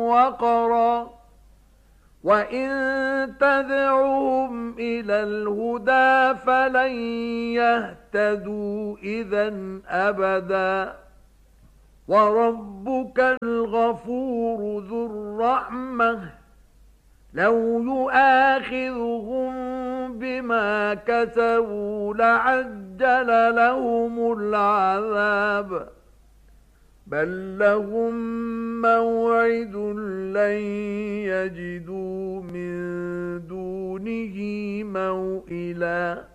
وقرا وإن تدعهم إلى الهدى فلن يهتدوا إذا أبدا وربك الغفور ذو الرحمة لو يؤاخذهم بما كسبوا لعجل لهم العذاب بل لهم موعد لن يجدوا من دونه موئلا